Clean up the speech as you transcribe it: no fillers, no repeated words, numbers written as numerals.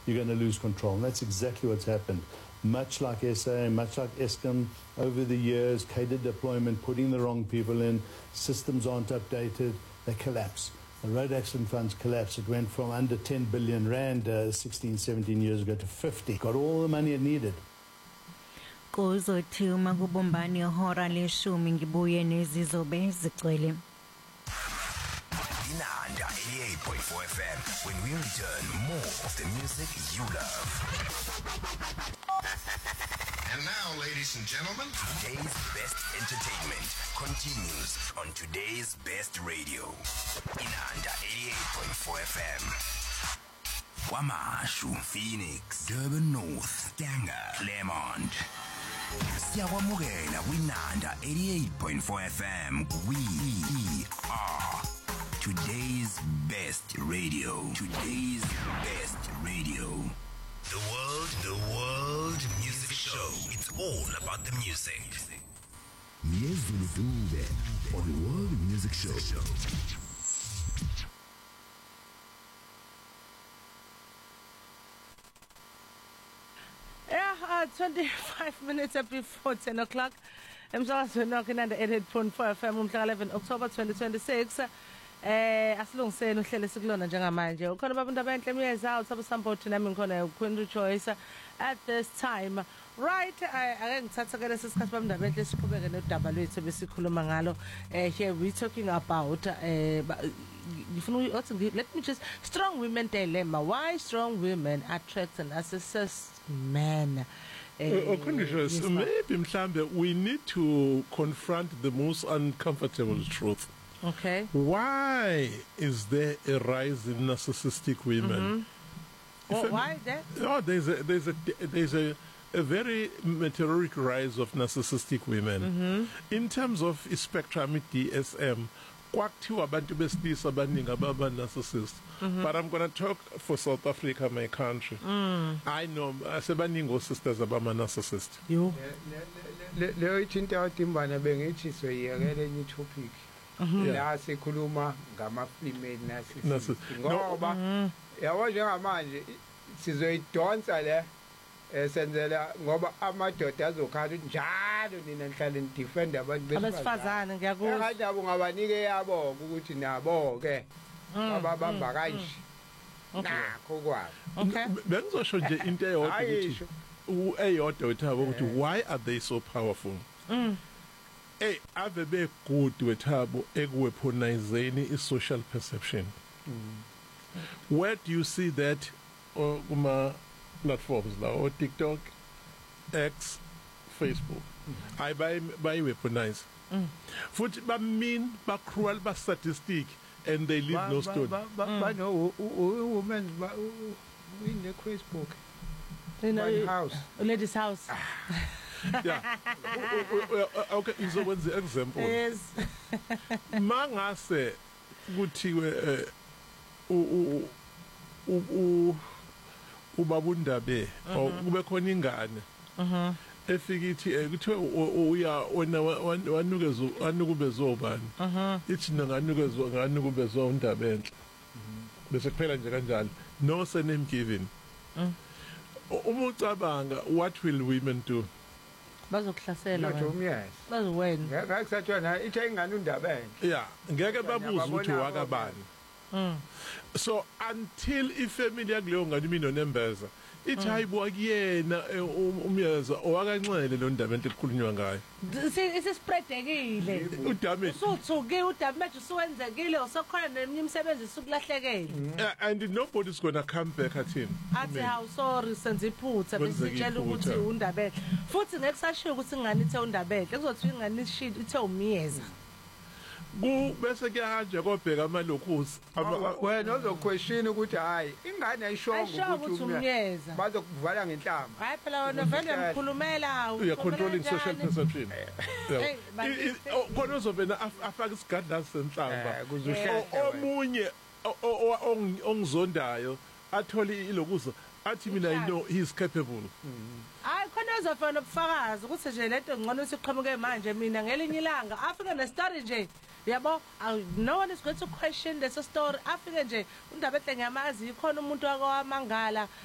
you're going to lose control. And that's exactly what's happened. Much like SA, much like Eskom, over the years, cadre deployment, putting the wrong people in, systems aren't updated, they collapse. The road accident funds collapsed. It went from under 10 billion rand 16, 17 years ago to 50. Got all the money it needed. Kuzothuma kubumbani ihora leshumi ngibuye nezizobe zigcwele. Inanda 88.4 FM. When we return, more of the music you love. And now, ladies and gentlemen, Today's best entertainment continues on today's best radio. Inanda 88.4 FM. Wamashu, Phoenix, Durban North, Stanga, Claremont. Siyakwamukela kwinanda 88.4 FM. We are today's best radio. Today's best radio. The World Music Show. It's all about the music. Miezulu Dube on the World Music Show. Yeah, 25 minutes before 10 o'clock. Emsakazweni wakhe Inanda 88.4 FM umhla 11 October 2026. Asilungiseni uhlelo sikulona njengamanje. Ukhona abantu abenhle emyeza uthaba sambothi nami ngikhona Queen Choice at this time. Right, ake ngithatha ke lesi sikhathi bami ndabenhle siqhubeke nodaba lwethu besikhuluma ngalo. Here we talking about let me just strong women dilemma. Why strong women attract and assist men? Yes, maybe mhlambe we need to confront the most uncomfortable truth. Okay. Why is there a rise in narcissistic women? Well, why that? Oh, there's a very meteoric rise of narcissistic women. In terms of spectrum DSM, kwakuthiwa abantu besilisa abaningi ababa narcissist. But I'm going to talk for South Africa, my country. I know sebaningi sisters abama narcissist. You le ithinta utimbana bengithi soyekele enye topic. La sikhuluma ngama female narcissist. Ngoba yabo njengamanje sizoyidonsa le esenzela ngoba amadoda azokhala njalo nina nihlale ndifend abantu besifazane ngiyakuzwa. Kanti abo ngabanike yabo ukuthi nabo ke ababamba kanje. Nakho kwazi. Okay. Bengizosho nje into eyodwa ukuthi eyodwa uthabo ukuthi why are they so powerful? Hey, ave be good wethabo ekuweaponizing is social perception. Where do you see that on platforms like or TikTok, X, Facebook? I buy weaponize. Futhi ba mean, ba cruel, ba statistic, and they leave no stone. But no women in the Facebook. In a house. Ladies' house. Yeah. Okay, so what's the example? Yes. Mangase kuthiwe ubabundabe kube khona ingane efikithi kuthiwe uya wanukubezobani ithi nganukubezwa undaba enhle bese kuphela nje kanjalo no surname given. Umucabanga what will women do? Bazokuhlasela yes. Bazowena. Ngakuthiwa na ithe ingane undaba enhle. Yeah, ngeke babuze ukuthi wakabani. So until ifamily yakuleyo ngane mina nembeza ithi hayibuka kuyena umyeza owakanxele lo ndaba enhle kukhulunywa ngayo. Isispreadekile. Udamage. Usuthuke udamage usuwenzekile usokhona neminye imisebenzi isukulahlekele. And nobody's going to come back at him. Athi how sorry senze iphutha besitshela ukuthi undaba enhle. Futhi ngeke sashiyo ukuthi ingane ithe undaba enhle. Kuzothi ingane ishidi ithe umyeza. Bese kuyahanje kobheka amalokhuzi wena ozoquestion ukuthi hayi ingane ayishongo ukuthi umyeza bazokuvala ngenhlamba hayi phela wena vele mkhulumela uya controlling social perception khona uzovena afaka isigadla senhlamba omunye ongizondayo atholi ilokuza athi mina I know he is capable. Hayi khona uzofana ubufakazi ukuthi nje lento ngcono siqhamuke manje mina ngelinye ilanga afike ne story nje yabo no one is going to question the story afike nje undaba enhle ngiyamazi ikhona umuntu wakho wamangala